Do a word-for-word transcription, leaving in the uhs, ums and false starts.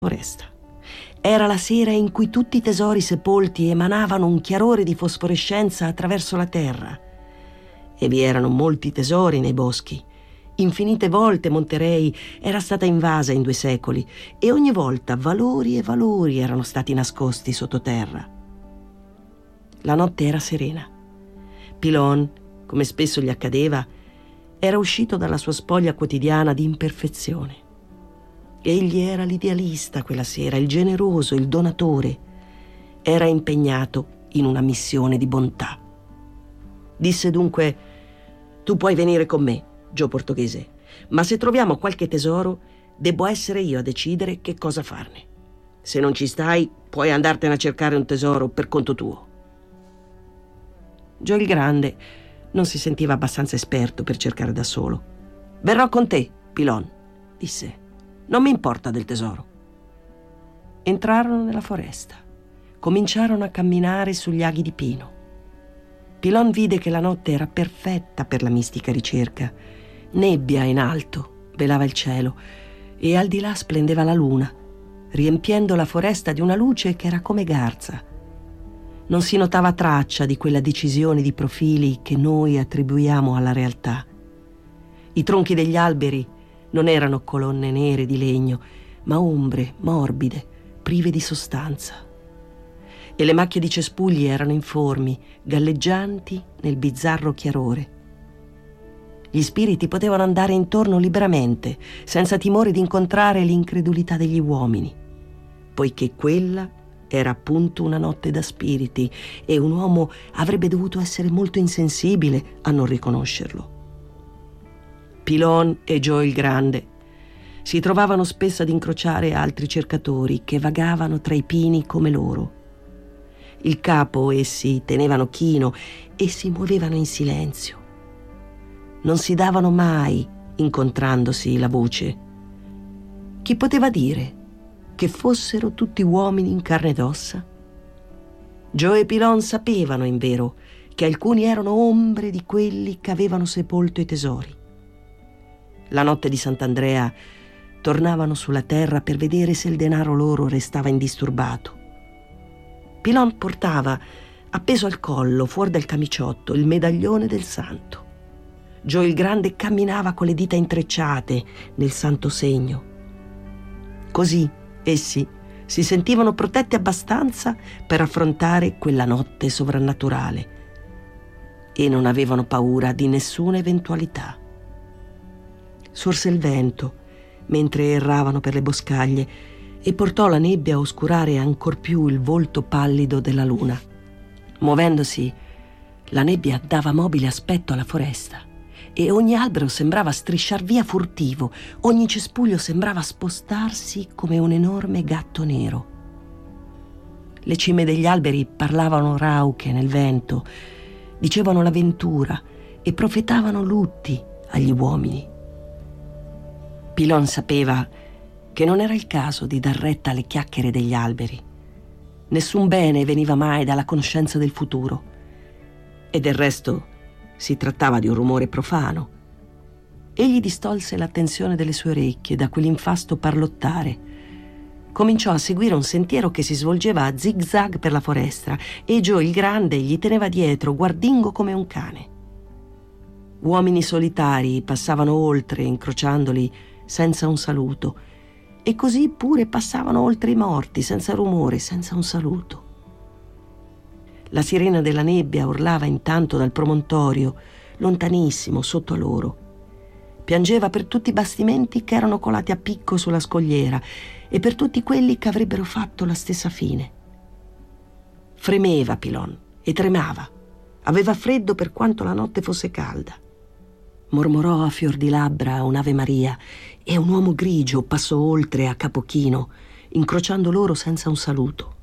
foresta. Era la sera in cui tutti i tesori sepolti emanavano un chiarore di fosforescenza attraverso la terra. E vi erano molti tesori nei boschi. Infinite volte Monterey era stata invasa in due secoli e ogni volta valori e valori erano stati nascosti sottoterra. La notte era serena. Pilon, come spesso gli accadeva, era uscito dalla sua spoglia quotidiana di imperfezione. Egli era l'idealista quella sera, il generoso, il donatore. Era impegnato in una missione di bontà. Disse dunque: «Tu puoi venire con me, Joe Portoghese, ma se troviamo qualche tesoro, debbo essere io a decidere che cosa farne. Se non ci stai, puoi andartene a cercare un tesoro per conto tuo». Joe il Grande non si sentiva abbastanza esperto per cercare da solo. «Verrò con te, Pilon», disse. «Non mi importa del tesoro». Entrarono nella foresta. Cominciarono a camminare sugli aghi di pino. Pilon vide che la notte era perfetta per la mistica ricerca. Nebbia in alto velava il cielo e al di là splendeva la luna, riempiendo la foresta di una luce che era come garza. Non si notava traccia di quella decisione di profili che noi attribuiamo alla realtà. I tronchi degli alberi non erano colonne nere di legno, ma ombre morbide, prive di sostanza. E le macchie di cespugli erano informi, galleggianti nel bizzarro chiarore. Gli spiriti potevano andare intorno liberamente, senza timore di incontrare l'incredulità degli uomini, poiché quella era appunto una notte da spiriti e un uomo avrebbe dovuto essere molto insensibile a non riconoscerlo. Pilon e Joe il Grande si trovavano spesso ad incrociare altri cercatori che vagavano tra i pini come loro. Il capo essi tenevano chino e si muovevano in silenzio. Non si davano mai, incontrandosi, la voce. Chi poteva dire che fossero tutti uomini in carne ed ossa? Joe e Pilon sapevano, invero, che alcuni erano ombre di quelli che avevano sepolto i tesori. La notte di Sant'Andrea tornavano sulla terra per vedere se il denaro loro restava indisturbato. Pilon portava, appeso al collo, fuori dal camiciotto, il medaglione del santo. Joe il Grande camminava con le dita intrecciate nel santo segno. Così essi si sentivano protetti abbastanza per affrontare quella notte sovrannaturale e non avevano paura di nessuna eventualità. Sorse il vento mentre erravano per le boscaglie e portò la nebbia a oscurare ancor più il volto pallido della luna. Muovendosi, la nebbia dava mobile aspetto alla foresta e ogni albero sembrava strisciar via furtivo, ogni cespuglio sembrava spostarsi come un enorme gatto nero. Le cime degli alberi parlavano rauche nel vento, dicevano l'avventura e profetavano lutti agli uomini. Pilon sapeva che non era il caso di dar retta alle chiacchiere degli alberi. Nessun bene veniva mai dalla conoscenza del futuro. E del resto si trattava di un rumore profano. Egli distolse l'attenzione delle sue orecchie da quell'infasto parlottare. Cominciò a seguire un sentiero che si svolgeva a zig-zag per la foresta e Joe il Grande gli teneva dietro, guardingo come un cane. Uomini solitari passavano oltre, incrociandoli senza un saluto, e così pure passavano oltre i morti, senza rumore, senza un saluto. La sirena della nebbia urlava intanto dal promontorio, lontanissimo, sotto a loro. Piangeva per tutti i bastimenti che erano colati a picco sulla scogliera e per tutti quelli che avrebbero fatto la stessa fine. Fremeva Pilon e tremava. Aveva freddo per quanto la notte fosse calda. Mormorò a fior di labbra un'Ave Maria e un uomo grigio passò oltre a capo chino, incrociando loro senza un saluto.